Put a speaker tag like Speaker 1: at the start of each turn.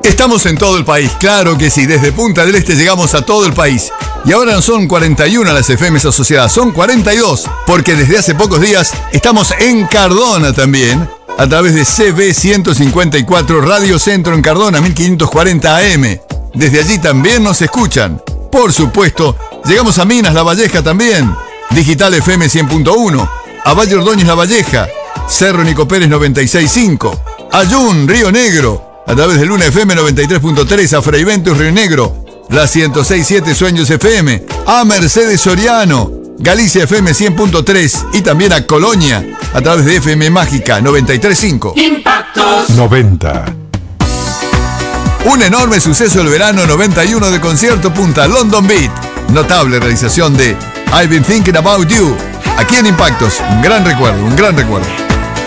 Speaker 1: Estamos en todo el país, claro que sí. Desde Punta del Este llegamos a todo el país. Y ahora no son 41 las FMs asociadas, son 42. Porque desde hace pocos días estamos en Cardona también, a través de CB 154 Radio Centro en Cardona, 1540 AM. Desde allí también nos escuchan. Por supuesto, llegamos a Minas, La Valleja también. Digital FM 100.1. A Valle Ordóñez, La Valleja. Cerro Nico Pérez 96.5. Ayun, Río Negro. A través de Luna FM 93.3, a Fraiventos, Río Negro, la 106.7 Sueños FM, a Mercedes Soriano, Galicia FM 100.3 y también a Colonia, a través de FM Mágica 93.5.
Speaker 2: Impactos 90.
Speaker 1: Un enorme suceso del verano 91 de Concierto Punta London Beat. Notable realización de I've Been Thinking About You. Aquí en Impactos, un gran recuerdo, un gran recuerdo.